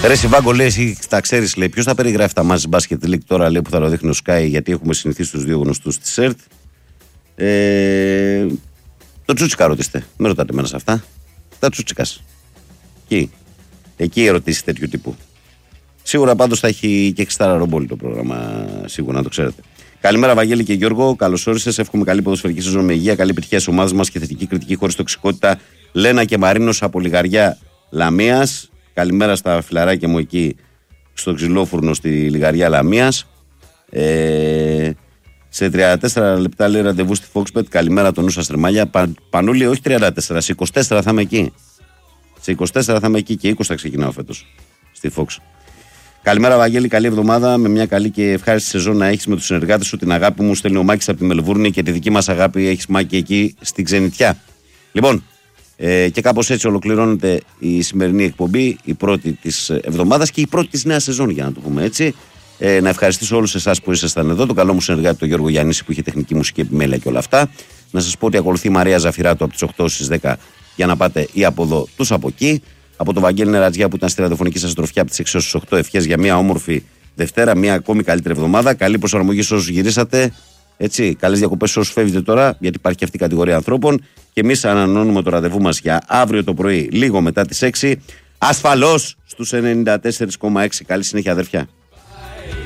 Ρε Σιβάγκο, λέει, εσύ τα ξέρεις, λέει, ποιος θα περιγράφει τα μάτς μπάσκετ league τώρα, λέει, που θα το δείχνει ο Sky, γιατί έχουμε συνηθίσει τους δύο γνωστούς της ΕΡΤ. Το Τσούτσικα ρωτήστε. Με ρωτάτε εμένα σε αυτά. Τα Τσούτσικας. Εκεί ερωτήσεις τέτοιου τύπου. Σίγουρα πάντως θα έχει και Xtara Ρομπόλη το πρόγραμμα, σίγουρα να το ξέρετε. Καλημέρα, Βαγγέλη και Γιώργο. Καλώς όρισες. Εύχομαι καλή ποδοσφαιρική σεζόν με υγεία, καλή επιτυχία στις ομάδες μας και θετική κριτική χωρίς τοξικότητα. Λένα και Μαρίνος από Λιγαριά Λαμίας. Καλημέρα στα φιλαράκια μου εκεί στο ξυλόφουρνο στη Λιγαριά Λαμίας. Σε 34 λεπτά λέει ραντεβού στη Foxbet. Καλημέρα τον Ούσα Στρεμάλια. Πανούλη, όχι 34, σε 24 θα είμαι εκεί. Σε 24 θα είμαι εκεί και 20 θα ξεκινάω φέτος στη Fox. Καλημέρα, Βαγγέλη. Καλή εβδομάδα με μια καλή και ευχάριστη σεζόν να έχεις με τους συνεργάτες σου. Την αγάπη μου στέλνει ο Μάκης από τη Μελβούρνη και τη δική μας αγάπη έχεις, Μάκη, εκεί στην Ξενιτιά. Λοιπόν, και κάπως έτσι ολοκληρώνεται η σημερινή εκπομπή, η πρώτη της εβδομάδας και η πρώτη της νέας σεζόν, για να το πούμε έτσι. Να ευχαριστήσω όλους εσάς που ήσασταν εδώ, τον καλό μου συνεργάτη τον Γιώργο Γιάννηση που είχε τεχνική μουσική επιμέλεια και όλα αυτά. Να σας πω ότι ακολουθεί η Μαρία Ζαφυράτου από τις 8 στις 10 για να πάτε ή από εδώ τους από εκεί. Από τον Βαγγέλη Νερατζιά που ήταν στη ραδιοφωνική σας τροφιά από τις 6 έως τις 8. Ευχές για μια όμορφη Δευτέρα, μια ακόμη καλύτερη εβδομάδα. Καλή προσαρμογή σε όσους γυρίσατε. Έτσι, καλές διακοπές σε όσους φεύγετε τώρα, γιατί υπάρχει και αυτή η κατηγορία ανθρώπων. Και εμείς ανανεώνουμε το ραντεβού μας για αύριο το πρωί, λίγο μετά τις 6. Ασφαλώς στους 94,6. Καλή συνέχεια, αδέρφια.